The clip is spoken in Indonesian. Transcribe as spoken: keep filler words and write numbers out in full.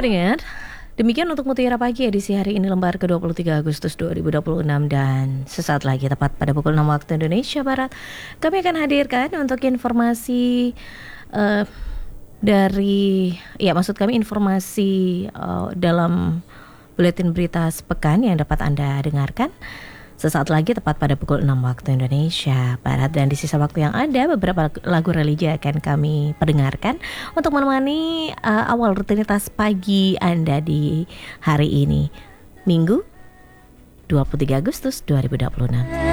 pendengar, demikian untuk Mutiara Pagi edisi hari ini lembar ke dua puluh tiga Agustus dua ribu dua puluh enam. Dan sesaat lagi tepat pada pukul enam waktu Indonesia Barat, kami akan hadirkan untuk informasi uh, dari, ya maksud kami informasi uh, dalam buletin berita sepekan yang dapat Anda dengarkan sesaat lagi tepat pada pukul enam waktu Indonesia Barat. Dan di sisa waktu yang ada, beberapa lagu religi akan kami perdengarkan untuk menemani uh, awal rutinitas pagi Anda di hari ini, Minggu dua puluh tiga Agustus dua ribu dua puluh enam.